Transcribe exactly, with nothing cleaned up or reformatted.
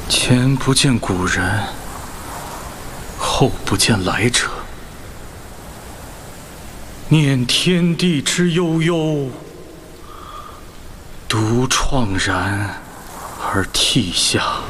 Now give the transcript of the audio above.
前不见古人，后不见来者。念天地之悠悠，独怆然而涕下。